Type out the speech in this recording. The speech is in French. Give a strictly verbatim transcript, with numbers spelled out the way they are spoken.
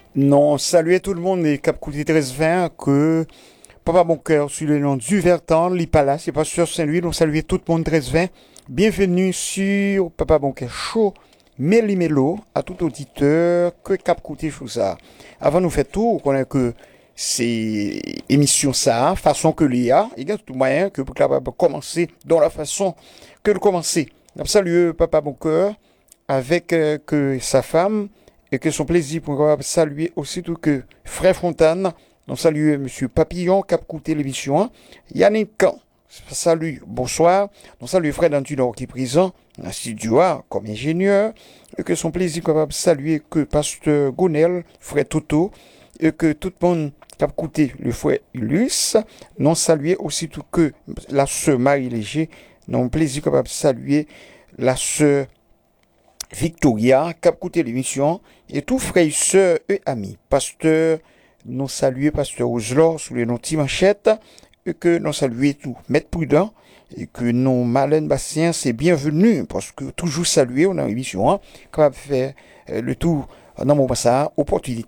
Non, saluer tout le monde et cap côté treize vingt que Papa Bon Cœur sur le nom du Vertan, l'Ipala, c'est pas sur Saint-Louis, donc saluer tout le monde treize vingt. Bienvenue sur Papa Bon Cœur Show, Méli Mélo, à tout auditeur que cap côté chose ça. Avant nous faire tout, on connaît que c'est émission ça, façon que l'I A, il y a tout moyen que pour capable commencer dans la façon que le commencer. Donc, saluer Papa Bon Cœur avec euh, que sa femme et que son plaisir pour saluer aussi tout que Frère Fontane, donc saluer Monsieur Papillon, Cap Coup Télévision, hein. Yannick Can, salut, bonsoir, donc saluer Frère Dantunor qui est présent, dans studio hein, comme ingénieur, et que son plaisir capable saluer que Pasteur Gonel, Frère Toto, et que tout le monde cap coûté le frère Ulysse, non saluer aussi tout que la sœur Marie Léger, non plaisir capable saluer la sœur Victoria, cap côté l'émission, et tous frères, sœurs et amis. Pasteur, nous saluer Pasteur Oslor sous les noms de manchette, et que nous saluer tout, Maître Prudent, et que nous, Marlène Bastien, c'est bienvenu, parce que toujours saluer, on a une émission, hein, capable de faire euh, le tout dans mon passage, opportunité.